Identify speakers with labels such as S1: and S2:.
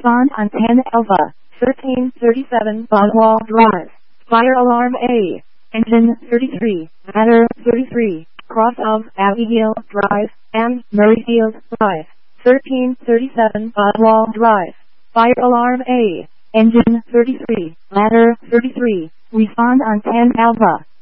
S1: Respond on 10 Alpha, 1337 Boswell Drive. Fire alarm A. Engine 33, ladder 33, cross of Abbey Drive and Murrayfield Drive. 1337 Boswell Drive. Fire alarm A. Engine 33, ladder 33. Respond on 10 Alpha.